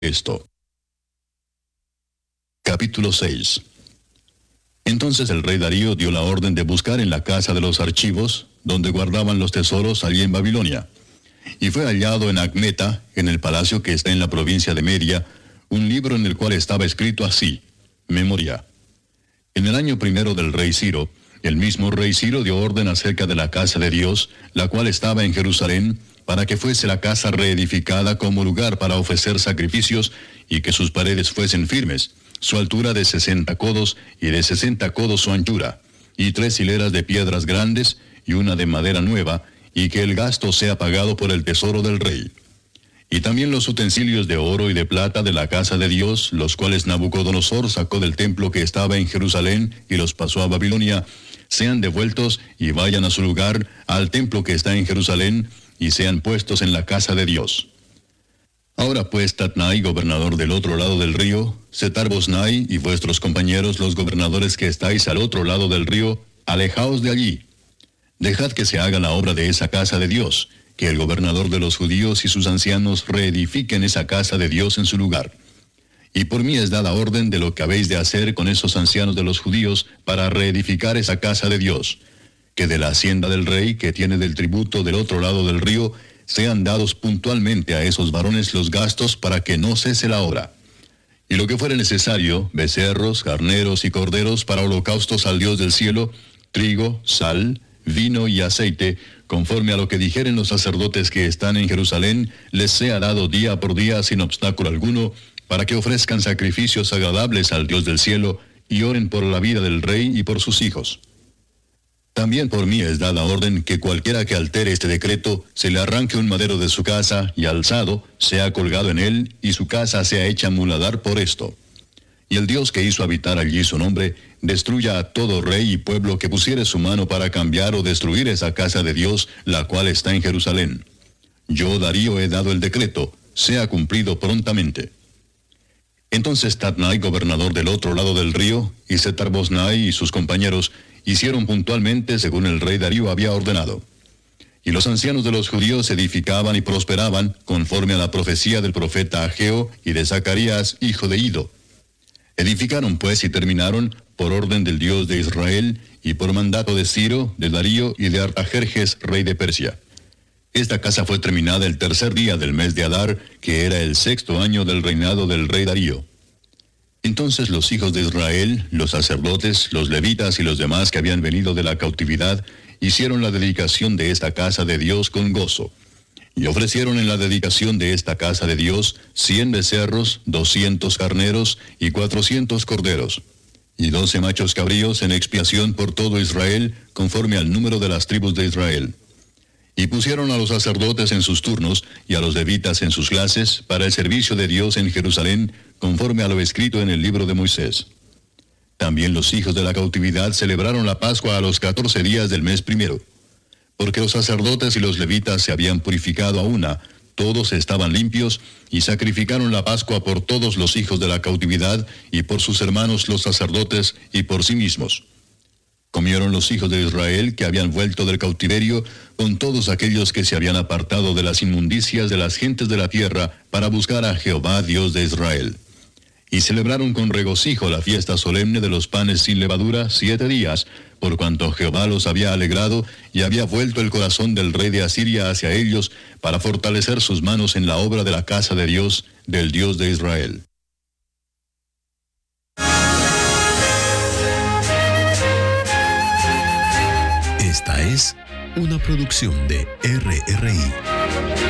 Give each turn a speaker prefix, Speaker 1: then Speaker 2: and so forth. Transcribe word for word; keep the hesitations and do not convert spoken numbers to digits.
Speaker 1: esto. Capítulo seis. Entonces el rey Darío dio la orden de buscar en la casa de los archivos, donde guardaban los tesoros allí en Babilonia. Y fue hallado en Acmeta, en el palacio que está en la provincia de Media, un libro en el cual estaba escrito así: Memoria. En el año primero del rey Ciro, el mismo rey Ciro dio orden acerca de la casa de Dios, la cual estaba en Jerusalén, para que fuese la casa reedificada como lugar para ofrecer sacrificios, y que sus paredes fuesen firmes, su altura de sesenta codos, y de sesenta codos su anchura, y tres hileras de piedras grandes, y una de madera nueva, y que el gasto sea pagado por el tesoro del rey. Y también los utensilios de oro y de plata de la casa de Dios, los cuales Nabucodonosor sacó del templo que estaba en Jerusalén, y los pasó a Babilonia, sean devueltos y vayan a su lugar, al templo que está en Jerusalén, y sean puestos en la casa de Dios. Ahora pues, Tatnai, gobernador del otro lado del río, Setar-Boznai y vuestros compañeros, los gobernadores que estáis al otro lado del río, alejaos de allí. Dejad que se haga la obra de esa casa de Dios, que el gobernador de los judíos y sus ancianos reedifiquen esa casa de Dios en su lugar. Y por mí es dada orden de lo que habéis de hacer con esos ancianos de los judíos para reedificar esa casa de Dios, que de la hacienda del rey, que tiene del tributo del otro lado del río, sean dados puntualmente a esos varones los gastos para que no cese la obra. Y lo que fuere necesario, becerros, carneros y corderos para holocaustos al Dios del cielo, trigo, sal, vino y aceite, conforme a lo que dijeren los sacerdotes que están en Jerusalén, les sea dado día por día sin obstáculo alguno, para que ofrezcan sacrificios agradables al Dios del cielo, y oren por la vida del rey y por sus hijos. También por mí es dada orden que cualquiera que altere este decreto, se le arranque un madero de su casa, y alzado, sea colgado en él, y su casa sea hecha muladar por esto. Y el Dios que hizo habitar allí su nombre, destruya a todo rey y pueblo que pusiere su mano para cambiar o destruir esa casa de Dios, la cual está en Jerusalén. Yo, Darío, he dado el decreto, sea cumplido prontamente. Entonces Tatnai, gobernador del otro lado del río, y Setar-Boznai y sus compañeros, hicieron puntualmente según el rey Darío había ordenado. Y los ancianos de los judíos edificaban y prosperaban, conforme a la profecía del profeta Ageo y de Zacarías, hijo de Ido. Edificaron pues y terminaron, por orden del Dios de Israel, y por mandato de Ciro, de Darío y de Artajerjes, rey de Persia. Esta casa fue terminada el tercer día del mes de Adar, que era el sexto año del reinado del rey Darío. Entonces los hijos de Israel, los sacerdotes, los levitas y los demás que habían venido de la cautividad, hicieron la dedicación de esta casa de Dios con gozo. Y ofrecieron en la dedicación de esta casa de Dios cien becerros, doscientos carneros y cuatrocientos corderos, y doce machos cabríos en expiación por todo Israel, conforme al número de las tribus de Israel. Y pusieron a los sacerdotes en sus turnos, y a los levitas en sus clases, para el servicio de Dios en Jerusalén, conforme a lo escrito en el libro de Moisés. También los hijos de la cautividad celebraron la Pascua a los catorce días del mes primero. Porque los sacerdotes y los levitas se habían purificado a una, todos estaban limpios, y sacrificaron la Pascua por todos los hijos de la cautividad, y por sus hermanos los sacerdotes, y por sí mismos. Comieron los hijos de Israel que habían vuelto del cautiverio, con todos aquellos que se habían apartado de las inmundicias de las gentes de la tierra, para buscar a Jehová Dios de Israel. Y celebraron con regocijo la fiesta solemne de los panes sin levadura siete días, por cuanto Jehová los había alegrado, y había vuelto el corazón del rey de Asiria hacia ellos, para fortalecer sus manos en la obra de la casa de Dios, del Dios de Israel.
Speaker 2: Esta es una producción de R R I.